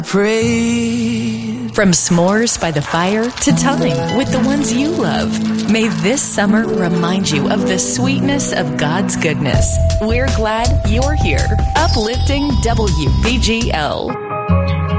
Pray. From s'mores by the fire to time with the ones you love. May this summer remind you of the sweetness of God's goodness. We're glad you're here. Uplifting WBGL.